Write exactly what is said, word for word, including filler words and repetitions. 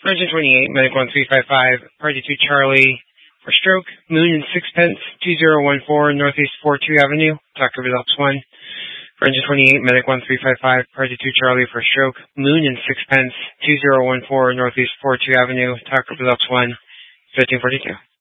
Engine twenty-eight, Medic one three five five, Party two Charlie for stroke, Moon and Sixpence, two zero one four, Northeast four two Avenue, Tucker Results one. Engine twenty-eight, Medic one three five five, Party two Charlie for stroke, Moon and Sixpence, two zero one four, Northeast four two Avenue, Tucker Results one, fifteen forty-two.